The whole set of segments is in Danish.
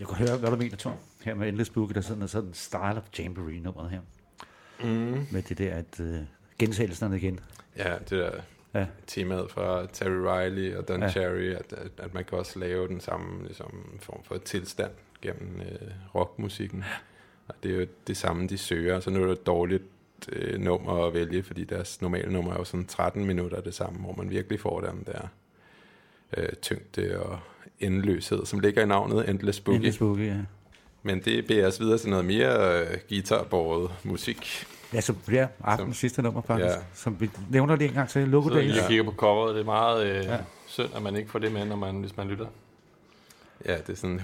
Jeg kunne høre, hvad du mener, Tom. Her med Endless Boogie, der er sådan en Style of Jamboree-nummeret her. Med det der, at gentagelsen igen. Ja, det der temaet fra Terry Riley og Don Cherry, at man kan også lave den samme ligesom, form for tilstand gennem rockmusikken. Og det er jo det samme, de søger. Så nu er det et dårligt nummer at vælge, fordi deres normale nummer er jo sådan 13 minutter det samme, hvor man virkelig får den der tyngde og endeløshed, som ligger i navnet Endless Boogie. Endless Boogie, ja. Men det beder os videre til noget mere guitarbåret musik. Ja, som bliver aftens sidste nummer faktisk, som vi nævner det en gang til. Logo Days. Jeg kigger på coveret, det er meget synd, at man ikke får det med, hvis man lytter. Ja, det er sådan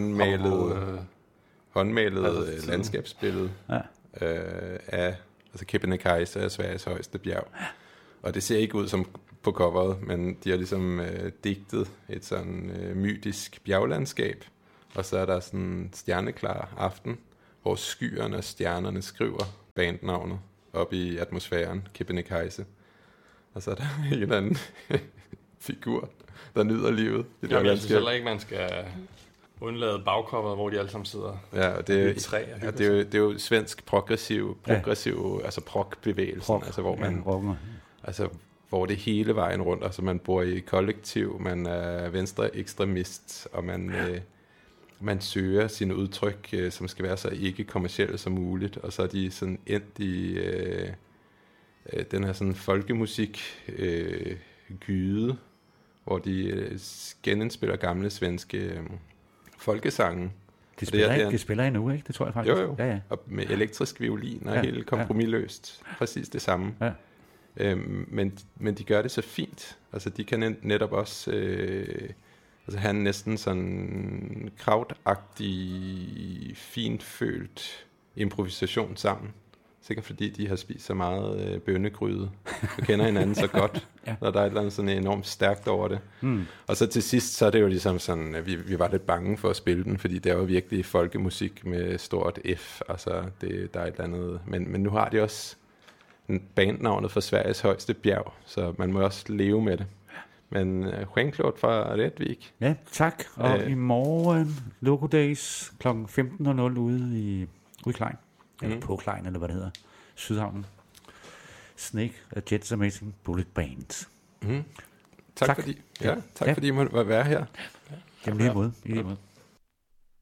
håndmalet landskabsbillede af Kebnekaise er Sveriges højeste bjerg. Og det ser ikke ud som på coveret, men de har ligesom digtet et sådan mytisk bjerglandskab, og så er der sådan en stjerneklar aften, hvor skyerne og stjernerne skriver bandnavnet op i atmosfæren, Kebnekaise. Og så er der en eller anden figur, der nyder livet. Jeg synes heller ikke, man skal undlade bagcoveret, hvor de alle sammen sidder. Ja, og det er jo svensk progressiv altså prog-bevægelsen, altså hvor man hvor det hele vejen rundt, altså man bor i kollektiv, man er venstre ekstremist, og man søger sine udtryk, som skal være så ikke kommercielle som muligt, og så er de sådan endt i den her sådan folkemusik gyde, hvor de genindspiller gamle svenske folkesange. De spiller endnu, ikke? Det tror jeg faktisk. Jo. Ja. Og med elektrisk violin og helt kompromisløst. Præcis det samme. Ja. Men de gør det så fint. Altså de kan netop også have næsten sådan krautagtig, fintfølt improvisation sammen. Sikkert fordi de har spist så meget bønnegryde og kender hinanden så godt, når der er et eller andet sådan enormt stærkt over det. Og så til sidst, så er det jo ligesom sådan, at vi var lidt bange for at spille den, fordi det er jo virkelig folkemusik med stort F. Altså der er et eller andet, men nu har de også bandnavnet for Sveriges højeste bjerg, så man må også leve med det. Men Stjernklart fra Rättvik. Ja, tak. Og i morgen, Logo Days, kl. 15.00 ude i Klein. Eller på Klein, eller hvad det hedder. Sydhavnen. Snake og Jets Amazing Bullet Band. Tak fordi I måtte være her. Jamen lige måde.